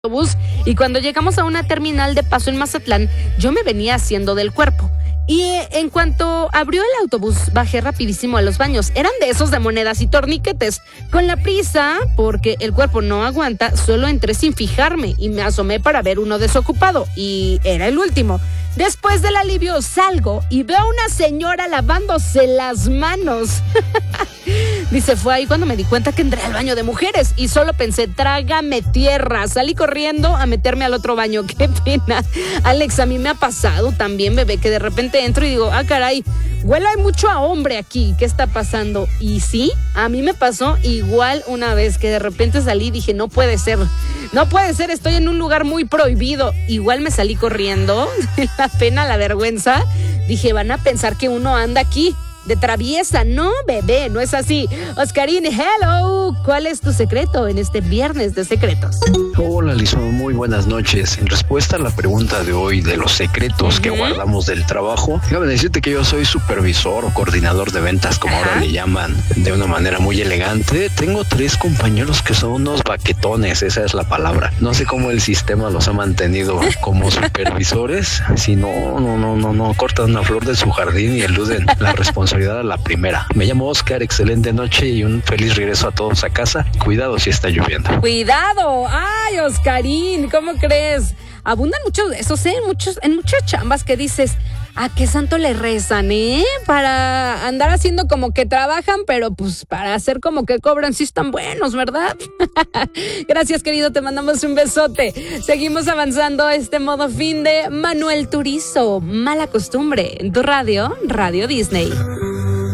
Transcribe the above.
autobús y cuando llegamos a una terminal de paso en Mazatlán, yo me venía haciendo del cuerpo. Y en cuanto abrió el autobús, bajé rapidísimo a los baños. Eran de esos de monedas y torniquetes. Con la prisa, porque el cuerpo no aguanta, solo entré sin fijarme y me asomé para ver uno desocupado. Y era el último. Después del alivio salgo y veo a una señora lavándose las manos. Dice, fue ahí cuando me di cuenta que entré al baño de mujeres y solo pensé, trágame tierra. Salí corriendo a meterme al otro baño. Qué pena. Alex, a mí me ha pasado también, bebé, que de repente entro y digo, caray, huele mucho a hombre aquí. ¿Qué está pasando? Y sí, a mí me pasó igual una vez que de repente salí y dije, no puede ser, estoy en un lugar muy prohibido. Igual me salí corriendo, la pena, la vergüenza. Dije, van a pensar que uno anda aquí de traviesa. No, bebé, no es así. Oscarín, hello. ¿Cuál es tu secreto en este viernes de secretos? Hola, Lizón, muy buenas noches. En respuesta a la pregunta de hoy de los secretos que guardamos del trabajo, déjame decirte que yo soy supervisor o coordinador de ventas, como ahora le llaman, de una manera muy elegante. Tengo 3 compañeros que son unos baquetones, esa es la palabra. No sé cómo el sistema los ha mantenido como supervisores. Si no cortan una flor de su jardín y eluden la responsabilidad a la primera. Me llamo Oscar, excelente noche y un feliz regreso a todos a casa. Cuidado si está lloviendo. Cuidado. Ay, Oscarín, ¿cómo crees? Abundan muchos de esos, en muchas chambas que dices, ¿a qué santo le rezan, para andar haciendo como que trabajan, pero pues para hacer como que cobran, sí están buenos, ¿verdad? Gracias, querido, te mandamos un besote. Seguimos avanzando a este modo fin de Manuel Turizo, Mala Costumbre, en tu radio, Radio Disney.